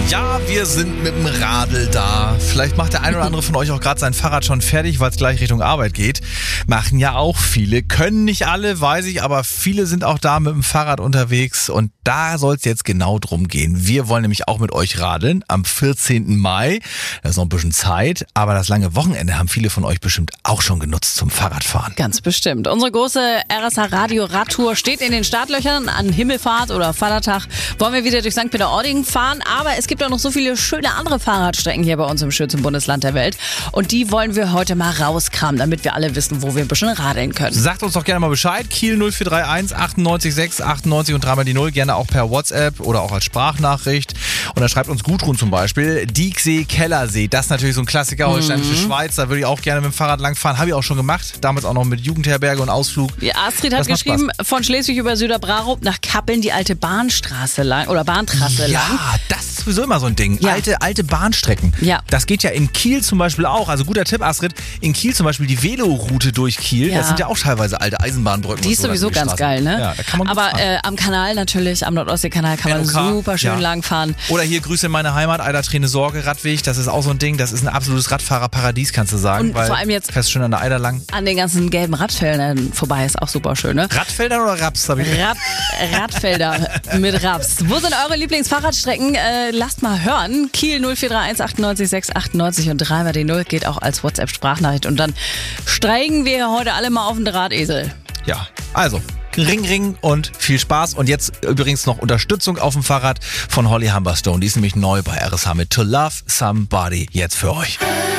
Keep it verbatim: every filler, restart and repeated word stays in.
Ja, wir sind mit dem Radl da. Vielleicht macht der ein oder andere von euch auch gerade sein Fahrrad schon fertig, weil es gleich Richtung Arbeit geht. Machen ja auch viele. Können nicht alle, weiß ich, aber viele sind auch da mit dem Fahrrad unterwegs. Und da soll es jetzt genau drum gehen. Wir wollen nämlich auch mit euch radeln am vierzehnten Mai. Da ist noch ein bisschen Zeit, aber das lange Wochenende haben viele von euch bestimmt auch schon genutzt zum Fahrradfahren. Ganz bestimmt. Unsere große R S H Radio Radtour steht in den Startlöchern. An Himmelfahrt oder Vatertag wollen wir wieder durch Sankt Peter-Ording fahren. Aber es gibt auch noch so viele schöne andere Fahrradstrecken hier bei uns im schönsten Bundesland der Welt. Und die wollen wir heute mal rauskramen, damit wir alle wissen, wo wir ein bisschen radeln können. Sagt uns doch gerne mal Bescheid. Kiel null vier drei eins achtundneunzig sechs achtundneunzig und dreimal die Null. Gerne auch per WhatsApp oder auch als Sprachnachricht. Und da schreibt uns Gudrun zum Beispiel. Dieksee, Kellersee. Das ist natürlich so ein Klassiker. Mhm. Holsteinische Schweiz. Da würde ich auch gerne mit dem Fahrrad langfahren. Habe ich auch schon gemacht. Damals auch noch mit Jugendherberge und Ausflug. Ja, Astrid hat Das macht geschrieben, von Schleswig über Süderbrarup nach Kappeln die alte Bahnstraße lang oder Bahntrasse Ja, lang. das ist sowieso immer so ein Ding. Ja. Alte, alte Bahnstrecken. Ja. Das geht ja in Kiel zum Beispiel auch. Also guter Tipp, Astrid. In Kiel zum Beispiel die Veloroute durch Kiel. Ja. Das sind ja auch teilweise alte Eisenbahnbrücken. Die und ist so sowieso lang ganz die geil, ne? Ja, da kann man gut Aber fahren. äh, am Kanal natürlich, am Nordostseekanal kann man N O K, super schön ja. lang fahren. Oder hier Grüße in meine Heimat, Eider Träne Sorge, Radweg. Das ist auch so ein Ding. Das ist ein absolutes Radfahrerparadies, kannst du sagen. Und weil vor allem jetzt- fährst schön an der Eider lang. An den ganzen gelben Radfeldern vorbei ist auch super schön, ne? Radfeldern oder Raps? Hab ich Rad, Radfelder mit Raps. Wo sind eure Lieblingsfahrradstrecken? Äh, lasst mal hören. Kiel null vier drei eins achtundneunzig sechs achtundneunzig und dreimal die Null geht auch als WhatsApp-Sprachnachricht. Und dann steigen wir heute alle mal auf den Drahtesel. Ja, also Ring, Ring und viel Spaß. Und jetzt übrigens noch Unterstützung auf dem Fahrrad von Holly Humberstone. Die ist nämlich neu bei R S H mit To Love Somebody jetzt für euch.